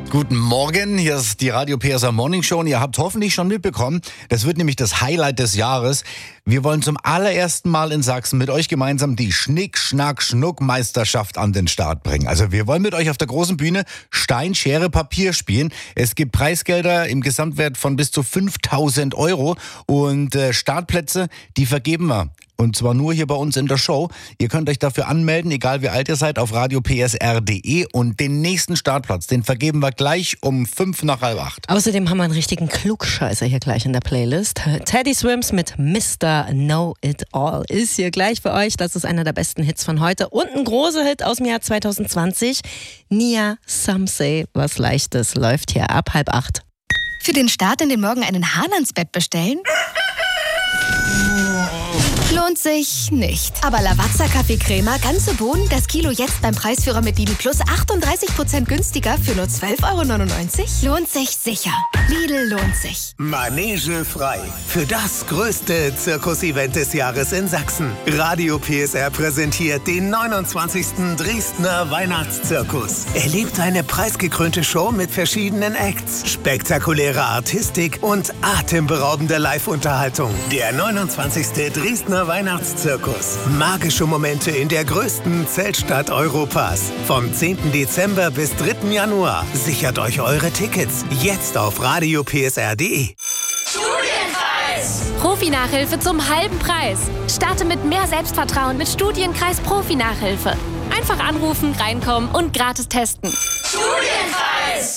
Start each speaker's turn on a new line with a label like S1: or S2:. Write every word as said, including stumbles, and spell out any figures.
S1: Guten Morgen, hier ist die Radio P S A Morning Show und ihr habt hoffentlich schon mitbekommen, das wird nämlich das Highlight des Jahres. Wir wollen zum allerersten Mal in Sachsen mit euch gemeinsam die Schnick-Schnack-Schnuck-Meisterschaft an den Start bringen. Also wir wollen mit euch auf der großen Bühne Stein, Schere, Papier spielen. Es gibt Preisgelder im Gesamtwert von bis zu fünftausend Euro und äh, Startplätze, die vergeben wir. Und zwar nur hier bei uns in der Show. Ihr könnt euch dafür anmelden, egal wie alt ihr seid, auf radio p s r punkt d e. Und den nächsten Startplatz, den vergeben wir gleich um fünf nach halb acht.
S2: Außerdem haben wir einen richtigen Klugscheißer hier gleich in der Playlist. Teddy Swims mit Mister Know It All ist hier gleich für euch. Das ist einer der besten Hits von heute. Und ein großer Hit aus dem Jahr zwanzig zwanzig. Nia, Some Say, was Leichtes, läuft hier ab halb acht.
S3: Für den Start in den Morgen einen Hahn ans Bett bestellen? Lohnt sich nicht. Aber Lavazza Kaffeecrema, ganze Bohnen, das Kilo jetzt beim Preisführer mit Lidl Plus achtunddreißig Prozent günstiger für nur zwölf Euro neunundneunzig? Lohnt sich sicher. Lidl lohnt sich.
S4: Manege frei. Für das größte Zirkus-Event des Jahres in Sachsen. Radio P S R präsentiert den neunundzwanzigsten Dresdner Weihnachtszirkus. Erlebt eine preisgekrönte Show mit verschiedenen Acts, spektakuläre Artistik und atemberaubende Live-Unterhaltung. Der neunundzwanzigste Dresdner Weihnachtszirkus. Magische Momente in der größten Zeltstadt Europas. Vom zehnten Dezember bis dritten Januar. Sichert euch eure Tickets jetzt auf radio p s r punkt d e.
S5: Studienkreis! Profi-Nachhilfe zum halben Preis. Starte mit mehr Selbstvertrauen mit Studienkreis Profi-Nachhilfe. Einfach anrufen, reinkommen und gratis testen. Studienkreis!